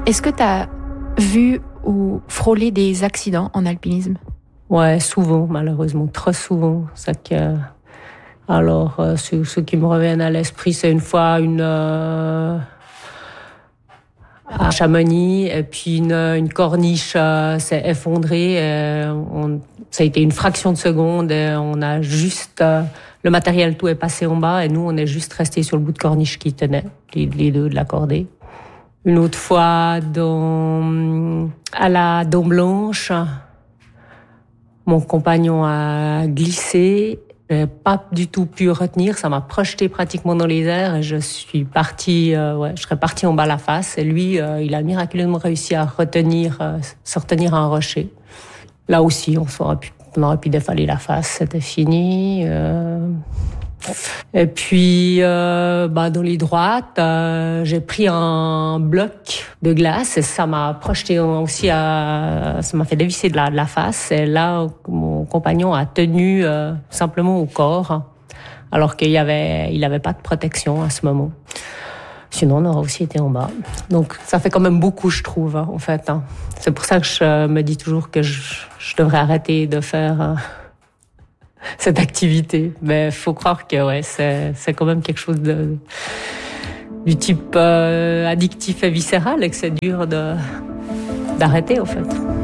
Est-ce que tu as vu ou frôlé des accidents en alpinisme? Ouais, souvent, malheureusement, trop souvent. Alors, ceux qui me reviennent à l'esprit, c'est une fois à Chamonix, et puis une corniche s'est effondrée. Ça a été une fraction de seconde, et on a juste le matériel tout est passé en bas, et nous on est juste resté sur le bout de corniche qui tenait les deux de la cordée. Une autre fois à la Dent Blanche, mon compagnon a glissé. J'ai pas du tout pu retenir, ça m'a projeté pratiquement dans les airs et je serais partie en bas la face. Et lui, il a miraculeusement réussi à se retenir à un rocher. Là aussi, on aurait pu défaler la face, c'était fini. Et puis, dans les droites, j'ai pris un bloc de glace et ça m'a projeté aussi ça m'a fait dévisser de la face. Et là, mon compagnon a tenu simplement au corps, alors il avait pas de protection à ce moment. Sinon, on aurait aussi été en bas. Donc, ça fait quand même beaucoup, je trouve, en fait. C'est pour ça que je me dis toujours que je devrais arrêter de faire cette activité. Mais faut croire que c'est quand même quelque chose du type addictif et viscéral et que c'est dur d'arrêter, en fait.